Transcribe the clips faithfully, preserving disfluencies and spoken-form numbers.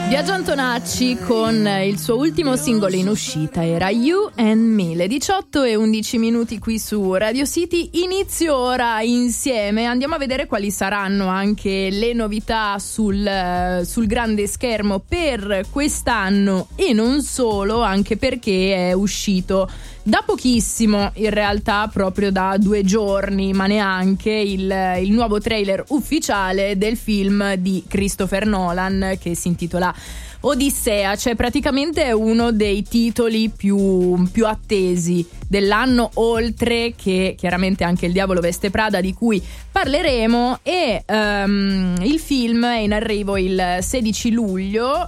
Biagio Antonacci con il suo ultimo singolo in uscita era You and Me. Le diciotto e undici minuti qui su Radio City. Inizio ora insieme, andiamo a vedere quali saranno anche le novità sul, sul grande schermo per quest'anno e non solo, anche perché è uscito da pochissimo, in realtà proprio da due giorni, ma neanche, il, il nuovo trailer ufficiale del film di Christopher Nolan che si intitola Odissea, cioè praticamente è uno dei titoli più, più attesi dell'anno, oltre che chiaramente anche Il Diavolo Veste Prada, di cui parleremo, e um, il film è in arrivo il sedici luglio,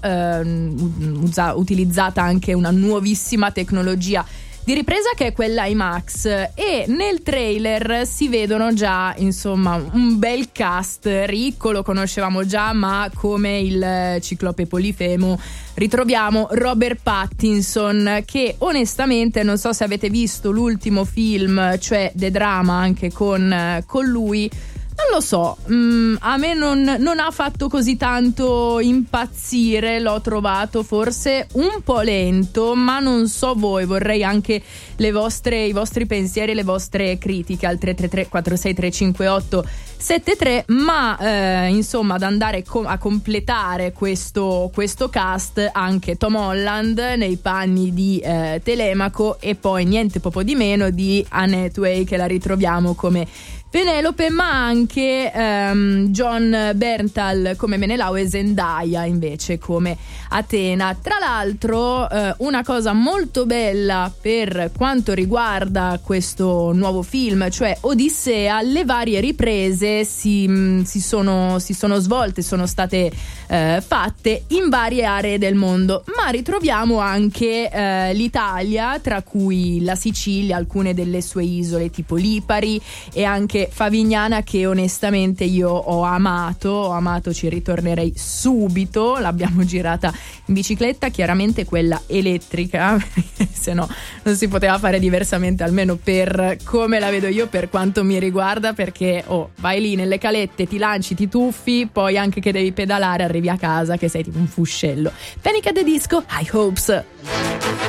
um, usa, utilizzata anche una nuovissima tecnologia di ripresa che è quella IMAX, e nel trailer si vedono già insomma un bel cast ricco, lo conoscevamo già, ma come il Ciclope Polifemo ritroviamo Robert Pattinson, che onestamente non so se avete visto l'ultimo film, cioè The Drama, anche con, con lui. Non lo so, mm, a me non, non ha fatto così tanto impazzire, l'ho trovato forse un po' lento, ma non so voi, vorrei anche le vostre, i vostri pensieri, le vostre critiche al tre tre tre quattro sei tre cinque otto sette tre, ma eh, insomma ad andare com- a completare questo, questo cast anche Tom Holland nei panni di eh, Telemaco, e poi niente poco di meno di Anne Hathaway, che la ritroviamo come Penelope, ma anche um, John Bernthal come Menelao e Zendaya invece come Atena. Tra l'altro uh, una cosa molto bella per quanto riguarda questo nuovo film, cioè Odissea, le varie riprese si, mh, si, sono, si sono svolte, sono state uh, fatte in varie aree del mondo, ma ritroviamo anche uh, l'Italia, tra cui la Sicilia, alcune delle sue isole tipo Lipari e anche Favignana, che onestamente io ho amato, ho amato, ci ritornerei subito. L'abbiamo girata in bicicletta, chiaramente quella elettrica, se no non si poteva fare diversamente, almeno per come la vedo io, per quanto mi riguarda, perché oh, vai lì nelle calette, ti lanci, ti tuffi, poi anche che devi pedalare arrivi a casa che sei tipo un fuscello. Panic at the Disco, High Hopes.